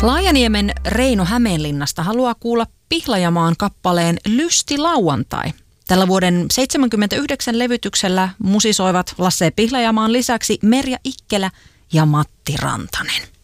Laajaniemen Reino Hämeenlinnasta haluaa kuulla Pihlajamaan kappaleen Lysti lauantai. Tällä vuoden 79 levytyksellä musisoivat Lasse Pihlajamaan lisäksi Merja Ikkelä ja Matti Rantanen.